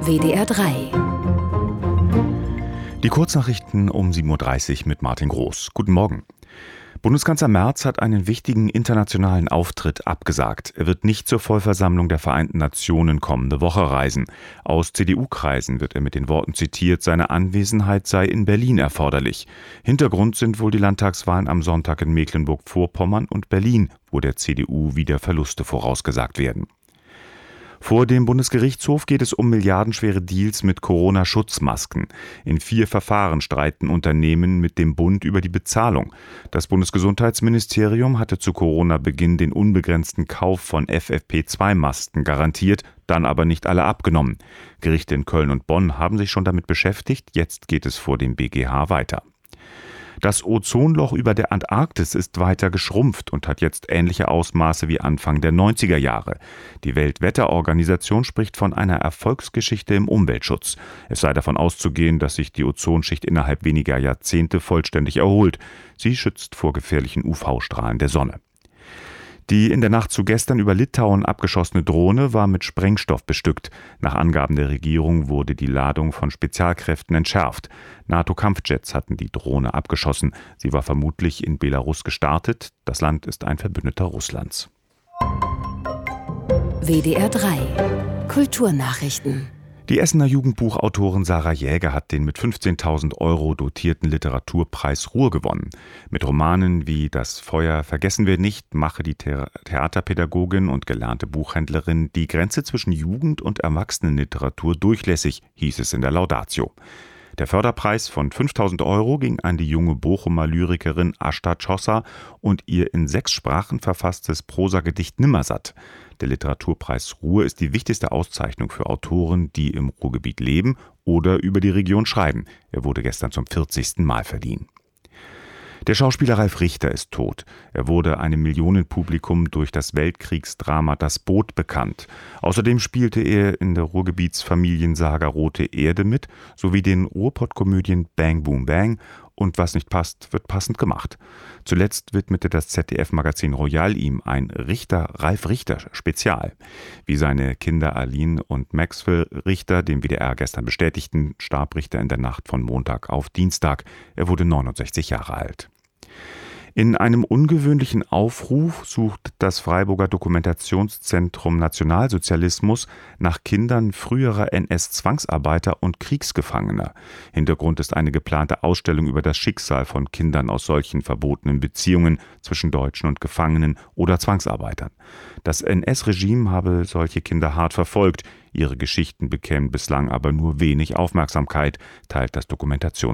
WDR 3. Die Kurznachrichten um 7.30 Uhr mit Martin Groß. Guten Morgen. Bundeskanzler Merz hat einen wichtigen internationalen Auftritt abgesagt. Er wird nicht zur Vollversammlung der Vereinten Nationen kommende Woche reisen. Aus CDU-Kreisen wird er mit den Worten zitiert, seine Anwesenheit sei in Berlin erforderlich. Hintergrund sind wohl die Landtagswahlen am Sonntag in Mecklenburg-Vorpommern und Berlin, wo der CDU wieder Verluste vorausgesagt werden. Vor dem Bundesgerichtshof geht es um milliardenschwere Deals mit Corona-Schutzmasken. In 4 Verfahren streiten Unternehmen mit dem Bund über die Bezahlung. Das Bundesgesundheitsministerium hatte zu Corona-Beginn den unbegrenzten Kauf von FFP2-Masken garantiert, dann aber nicht alle abgenommen. Gerichte in Köln und Bonn haben sich schon damit beschäftigt, jetzt geht es vor dem BGH weiter. Das Ozonloch über der Antarktis ist weiter geschrumpft und hat jetzt ähnliche Ausmaße wie Anfang der 90er Jahre. Die Weltwetterorganisation spricht von einer Erfolgsgeschichte im Umweltschutz. Es sei davon auszugehen, dass sich die Ozonschicht innerhalb weniger Jahrzehnte vollständig erholt. Sie schützt vor gefährlichen UV-Strahlen der Sonne. Die in der Nacht zu gestern über Litauen abgeschossene Drohne war mit Sprengstoff bestückt. Nach Angaben der Regierung wurde die Ladung von Spezialkräften entschärft. NATO-Kampfjets hatten die Drohne abgeschossen. Sie war vermutlich in Belarus gestartet. Das Land ist ein Verbündeter Russlands. WDR 3. Kulturnachrichten. Die Essener Jugendbuchautorin Sarah Jäger hat den mit 15.000 € dotierten Literaturpreis Ruhr gewonnen. Mit Romanen wie Das Feuer vergessen wir nicht mache die Theaterpädagogin und gelernte Buchhändlerin die Grenze zwischen Jugend- und Erwachsenenliteratur durchlässig, hieß es in der Laudatio. Der Förderpreis von 5.000 € ging an die junge Bochumer Lyrikerin Ashta Chossa und ihr in 6 Sprachen verfasstes Prosagedicht Nimmersatt. Der Literaturpreis Ruhr ist die wichtigste Auszeichnung für Autoren, die im Ruhrgebiet leben oder über die Region schreiben. Er wurde gestern zum 40. Mal verliehen. Der Schauspieler Ralf Richter ist tot. Er wurde einem Millionenpublikum durch das Weltkriegsdrama Das Boot bekannt. Außerdem spielte er in der Ruhrgebietsfamiliensaga Rote Erde mit, sowie den Ruhrpott-Komödien Bang Boom Bang und Was nicht passt, wird passend gemacht. Zuletzt widmete das ZDF-Magazin Royal ihm ein Ralf Richter Spezial. Wie seine Kinder Aline und Maxwell Richter dem WDR gestern bestätigten, starb Richter in der Nacht von Montag auf Dienstag. Er wurde 69 Jahre alt. In einem ungewöhnlichen Aufruf sucht das Freiburger Dokumentationszentrum Nationalsozialismus nach Kindern früherer NS-Zwangsarbeiter und Kriegsgefangener. Hintergrund ist eine geplante Ausstellung über das Schicksal von Kindern aus solchen verbotenen Beziehungen zwischen Deutschen und Gefangenen oder Zwangsarbeitern. Das NS-Regime habe solche Kinder hart verfolgt. Ihre Geschichten bekämen bislang aber nur wenig Aufmerksamkeit, teilt das Dokumentationszentrum